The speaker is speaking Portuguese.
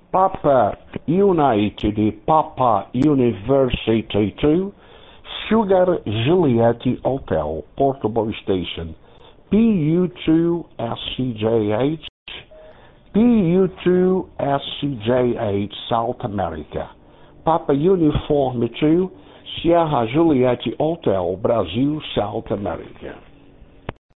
Papa United, Papa University 2, Sugar Juliet Hotel, Portable Station, PU2SCJH, PU2SCJH, South America. Papa Uniform 2, Sierra Juliet Hotel, Brazil, South America.